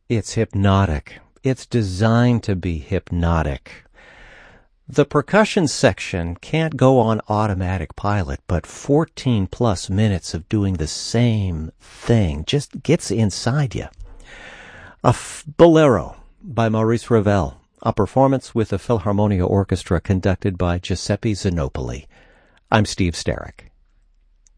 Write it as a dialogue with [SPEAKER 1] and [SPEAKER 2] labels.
[SPEAKER 1] It's hypnotic. It's designed to be hypnotic. The percussion section can't go on automatic pilot, but 14 plus minutes of doing the same thing just gets inside you. Bolero by Maurice Ravel, a performance with the Philharmonia Orchestra conducted by Giuseppe Zanopoli. I'm Steve Starrick.